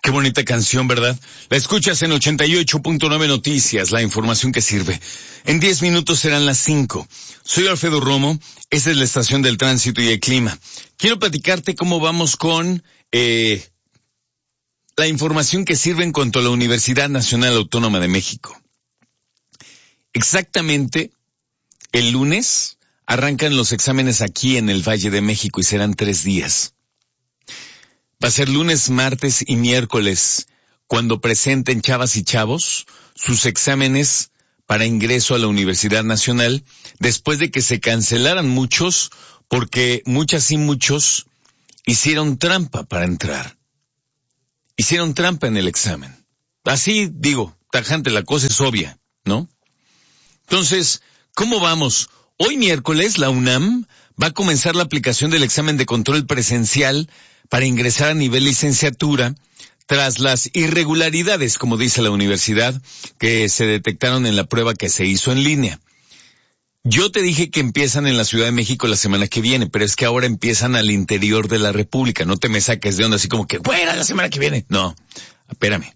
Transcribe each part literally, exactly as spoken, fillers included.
Qué bonita canción, ¿verdad? La escuchas en ochenta y ocho punto nueve Noticias, la información que sirve. En diez minutos serán las cinco. Soy Alfredo Romo, esta es la estación del tránsito y el clima. Quiero platicarte cómo vamos con eh, la información que sirve en cuanto a la Universidad Nacional Autónoma de México. Exactamente el lunes arrancan los exámenes aquí en el Valle de México y serán tres días. Va a ser lunes, martes y miércoles cuando presenten chavas y chavos sus exámenes para ingreso a la Universidad Nacional, después de que se cancelaran muchos, porque muchas y muchos hicieron trampa para entrar. Hicieron trampa en el examen. Así digo, tajante, la cosa es obvia, ¿no? Entonces, ¿cómo vamos? Hoy miércoles la UNAM va a comenzar la aplicación del examen de control presencial para ingresar a nivel licenciatura tras las irregularidades, como dice la universidad, que se detectaron en la prueba que se hizo en línea. Yo te dije que empiezan en la Ciudad de México la semana que viene, pero es que ahora empiezan al interior de la República. No te me saques de onda así como que, bueno, la semana que viene. No, espérame.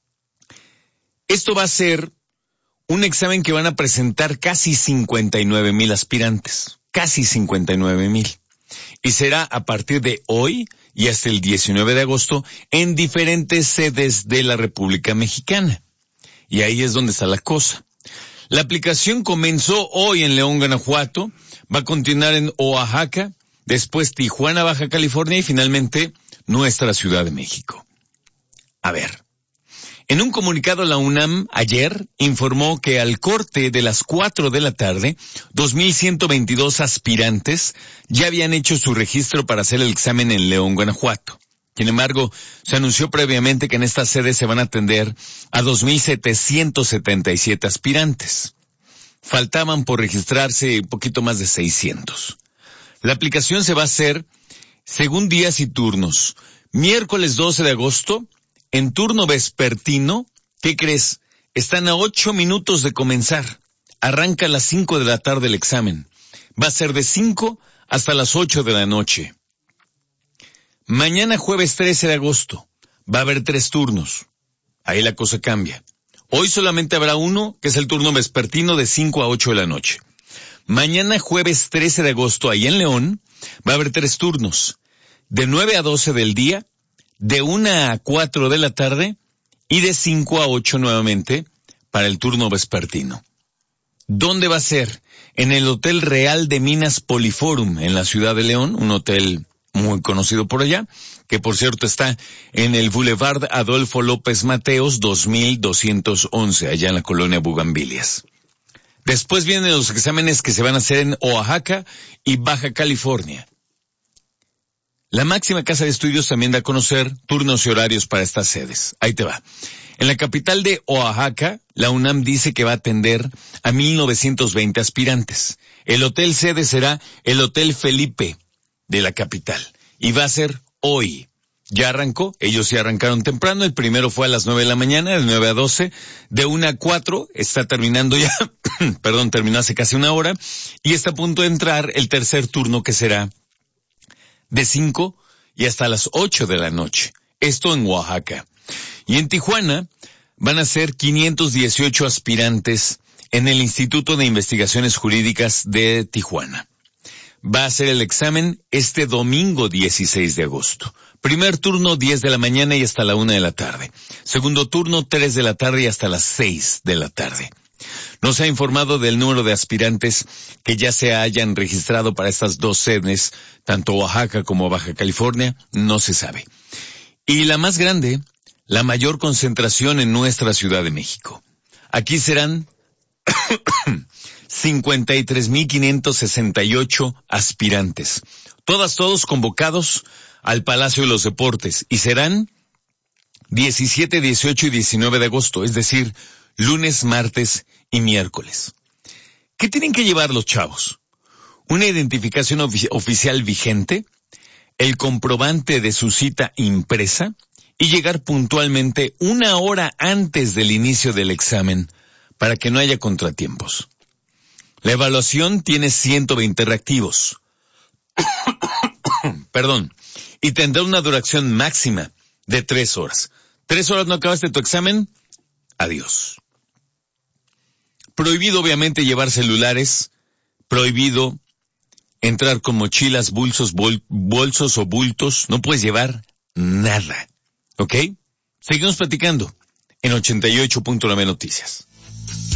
Esto va a ser un examen que van a presentar casi cincuenta y nueve mil aspirantes. Casi cincuenta y nueve mil. Y será a partir de hoy y hasta el diecinueve de agosto en diferentes sedes de la República Mexicana. Y ahí es donde está la cosa. La aplicación comenzó hoy en León, Guanajuato, va a continuar en Oaxaca, después Tijuana, Baja California y finalmente nuestra Ciudad de México. A ver. En un comunicado la UNAM ayer informó que al corte de las cuatro de la tarde, dos mil ciento veintidós aspirantes ya habían hecho su registro para hacer el examen en León, Guanajuato. Sin embargo, se anunció previamente que en esta sede se van a atender a dos mil setecientos setenta y siete aspirantes. Faltaban por registrarse un poquito más de seiscientos. La aplicación se va a hacer según días y turnos. Miércoles doce de agosto, en turno vespertino, ¿qué crees? Están a ocho minutos de comenzar. Arranca a las cinco de la tarde el examen. Va a ser de cinco hasta las ocho de la noche. Mañana jueves trece de agosto, va a haber tres turnos. Ahí la cosa cambia. Hoy solamente habrá uno, que es el turno vespertino de cinco a ocho de la noche. Mañana jueves trece de agosto, ahí en León, va a haber tres turnos. De nueve a doce del día, de una a cuatro de la tarde y de cinco a ocho nuevamente para el turno vespertino. ¿Dónde va a ser? En el Hotel Real de Minas Poliforum, en la ciudad de León, un hotel muy conocido por allá, que por cierto está en el Boulevard Adolfo López Mateos dos mil doscientos once, allá en la colonia Bugambilias. Después vienen los exámenes que se van a hacer en Oaxaca y Baja California. La máxima casa de estudios también da a conocer turnos y horarios para estas sedes. Ahí te va. En la capital de Oaxaca, la UNAM dice que va a atender a mil novecientos veinte aspirantes. El hotel sede será el Hotel Felipe de la capital. Y va a ser hoy. Ya arrancó, ellos ya arrancaron temprano. El primero fue a las nueve de la mañana, de nueve a doce. De una a cuatro, está terminando ya, perdón, terminó hace casi una hora. Y está a punto de entrar el tercer turno, que será de cinco y hasta las ocho de la noche. Esto en Oaxaca. Y en Tijuana van a ser quinientos dieciocho aspirantes en el Instituto de Investigaciones Jurídicas de Tijuana. Va a ser el examen este domingo dieciséis de agosto. Primer turno diez de la mañana y hasta la una de la tarde. Segundo turno tres de la tarde y hasta las seis de la tarde. Nos ha informado del número de aspirantes que ya se hayan registrado para estas dos sedes, tanto Oaxaca como Baja California, no se sabe. Y la más grande, la mayor concentración en nuestra Ciudad de México. Aquí serán cincuenta y tres mil quinientos sesenta y ocho aspirantes. Todas, todos convocados al Palacio de los Deportes y serán diecisiete, dieciocho y diecinueve de agosto, es decir, lunes, martes y miércoles. ¿Qué tienen que llevar los chavos? Una identificación ofici- oficial vigente, el comprobante de su cita impresa y llegar puntualmente una hora antes del inicio del examen para que no haya contratiempos. La evaluación tiene ciento veinte reactivos. Perdón. Y tendrá una duración máxima de tres horas. Tres horas no acabaste tu examen, adiós. Prohibido obviamente llevar celulares, prohibido entrar con mochilas, bolsos, bol, bolsos o bultos, no puedes llevar nada, ¿ok? Seguimos platicando en ochenta y ocho punto nueve Noticias.